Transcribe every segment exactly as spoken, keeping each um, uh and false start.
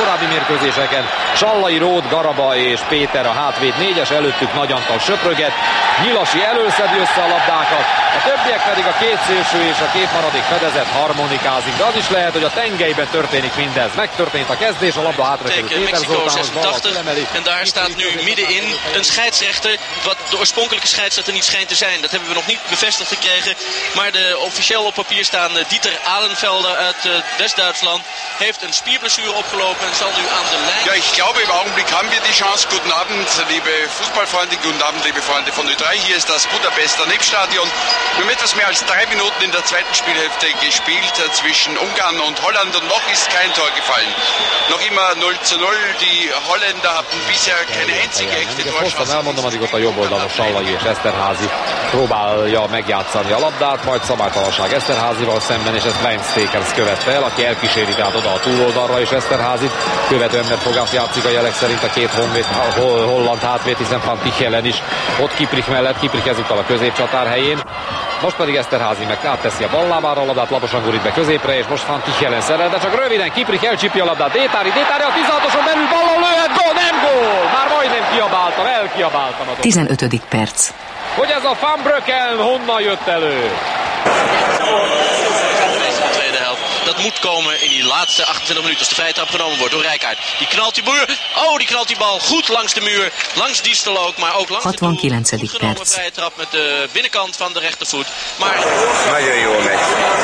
korábbi mérkőzéseken. Sallai, Róth, Garaba és Péter a hátvéd négyes, előttük Nagy Antal söpröget. Nyilasi előszedi össze a labdákat, a többiek pedig a két szélső és a két maradék fedezet harmonikázik. De az is lehet, hogy a tengelyben történik mindez. Megtörtént a kezdés, a labda hátra került Péter Zoltánhoz, en daar staat nu middenin een scheidsrechter, wat de oorspronkelijke scheidsrechter niet schijnt te zijn. Dat hebben we nog niet bevestigd gekregen. Maar de officieel op papier staan Dieter Ahlenfelder uit West-Duitsland heeft een spierblessure opgelopen en zal nu aan de lijn. Ja, ich glaube, im Augenblick haben wir die Chance. Guten Abend, liebe Fußballfreunde, guten Abend, liebe Freunde von Ö drei. Hier ist das Budapester Népstadion. Wir haben etwas mehr als drei Minuten in der zweiten Spielhälfte gespielt zwischen Ungarn und Holland und noch ist kein Tor gefallen. Noch immer null zu null. Die Holländer hatten bisher keine einzige echte Torchance. Elmondom, addig ott a jobb oldalon Sallai és Eszterházy próbálja megjátszani a labdát, majd szabálytalanság Eszterházyval szemben, és ezt Lance Stekers követte el, aki elkíséri tehát oda a túloldalra, és Eszterházyt követően, mert fogás játszik a jelek szerint a két honvéd, holland hátvéd, hiszen Van Tichelen is ott Kiprich mellett, Kiprich ezúttal a középcsatár helyén. Most pedig Eszterházy meg átteszi a ballábára a labdát, laposan gurít be középre, és most Van Tichelen szerel, de csak röviden Kiprich elcsípi a labdát. Détári, Détári a tizenhatoson belül ballon lőhet, gól, nem gól! Már majdnem kiabáltam, elkiabáltam. tizenötödik perc. Hogy ez a Van Bröcken honnan jött elő? Dat moet komen in die laatste achtentwintig minuten als de vrije trap genomen wordt door Rijkaard. Die knalt die muur. Oh, die knalt die bal goed langs de muur. Langs Diestel ook, maar ook langs hatvankilencedik de genomen vrije trap met de binnenkant van de rechtervoet. Maar... Nagyon jól megy.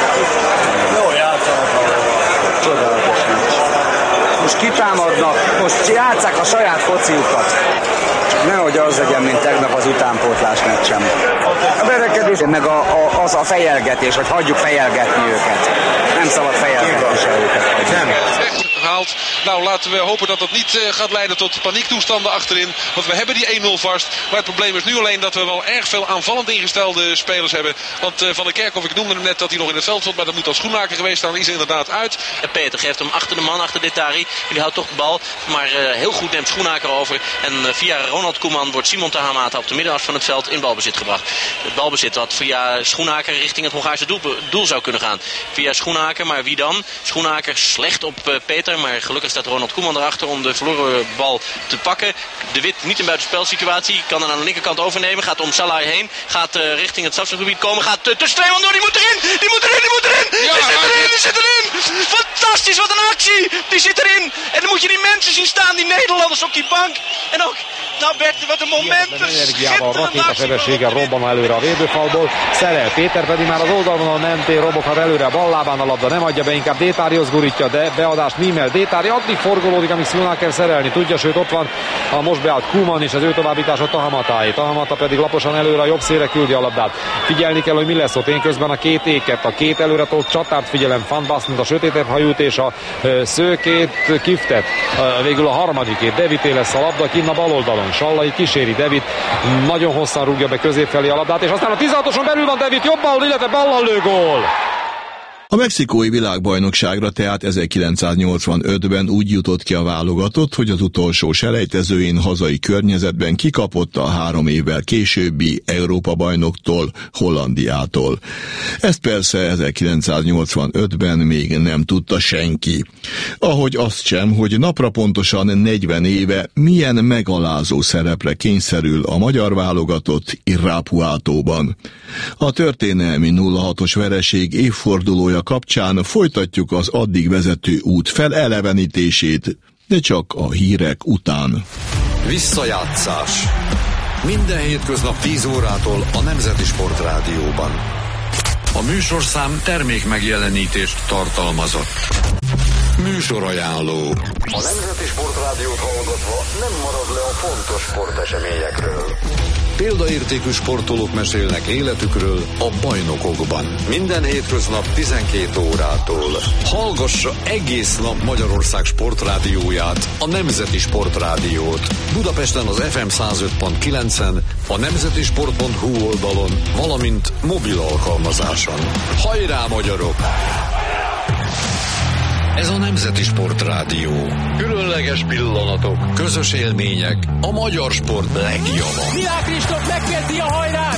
Jó játszanak. Csodálatos meccs. Most kitámadnak, most játsszák a saját fociukat. Nehogy az legyen, mint tegnap az utánpótlás meccsem. A verekedés, meg a, a, az a fejelgetés, hogy hagyjuk fejelgetni őket. Nem szabad fejelgetni se őket hagyni. Nem. Gehaald. Nou, laten we hopen dat dat niet uh, gaat leiden tot paniektoestanden achterin. Want we hebben die één nul vast. Maar het probleem is nu alleen dat we wel erg veel aanvallend ingestelde spelers hebben. Want uh, Van der Kerkhoff, ik noemde hem net dat hij nog in het veld stond. Maar dat moet als Schoenmaker geweest staan. Die is er inderdaad uit. Peter geeft hem achter de man, achter Détari. En die houdt toch de bal. Maar uh, heel goed neemt Schoenmaker over. En uh, via Ronald Koeman wordt Simon Tahamata op de middenas van het veld in balbezit gebracht. Het balbezit wat via Schoenmaker richting het Hongaarse doel, doel zou kunnen gaan. Via Schoenmaker, maar wie dan? Schoenmaker slecht op uh, Peter. Maar gelukkig staat Ronald Koeman erachter om de verloren bal te pakken. De Wit niet in buitenspelsituatie. Kan dan aan de linkerkant overnemen. Gaat om Salah heen. Gaat uh, richting het strafschopgebied komen. Gaat uh, tussen twee man door. Die moet erin. Die moet erin. Die moet erin. Ja, die zit erin. Die zit erin. Fantastisch. Wat een actie. Die zit erin. En dan moet je die mensen zien staan. Die Nederlanders op die bank. En ook... Nou Bert, wat een moment. Energiával rakétasebességgel robban előre a védőfalból. Szerel Péter pedig már az oldalon mentén roboghat előre a ballábán, a labda nem adja be, inkább Détárihoz gurítja, de beadást Mímel. Détári addig forgolódik, amíg Schoenmaker szerelni tudja, sőt ott van a most beállt Koeman és az ő továbbítása Tahamatáé. Tahamata pedig laposan előre a jobb szélre küldi a labdát. Figyelni kell, hogy mi lesz ott. Én közben a két éket, a két előre tolt csatárt figyelem, Van Basten, a sötétebb hajút és a ö, szőkét, Kiftet. Ö, végül a harmadikét, Devité lesz a labda, kinn a bal oldalon. Sallai kíséri Devit, nagyon hosszan rúgja be középfelé a labdát, és aztán a tizenhatoson belül van Devit, jobbal, illetve ballal lő, gól! A mexikói világbajnokságra tehát ezerkilencszáznyolcvanötben úgy jutott ki a válogatott, hogy az utolsó selejtezőjén hazai környezetben kikapott a három évvel későbbi Európa-bajnoktól, Hollandiától. Ezt persze ezerkilencszáznyolcvanötben még nem tudta senki. Ahogy azt sem, hogy napra pontosan negyven éve milyen megalázó szerepre kényszerül a magyar válogatott Irapuatóban. A történelmi nulla hatos vereség évfordulója kapcsán folytatjuk az addig vezető út felelevenítését, de csak a hírek után. Visszajátszás. Minden hétköznap tíz órától a Nemzeti Sportrádióban. A műsorszám termék megjelenítést tartalmazott. Műsorajánló. A Nemzeti Sportrádiót hallgatva nem marad le a fontos sporteseményekről. Példaértékű sportolók mesélnek életükről a bajnokokban. Minden hétköznap tizenkét órától. Hallgassa egész nap Magyarország sportrádióját, a Nemzeti Sportrádiót. Budapesten az ef em száz öt pont kilencen, a nemzetisport pont hu oldalon, valamint mobil alkalmazáson. Hajrá magyarok! Ez a Nemzeti Sportrádió. Különleges pillanatok, közös élmények, a magyar sport legjava. Milák Kristóf megkezdi a hajrá!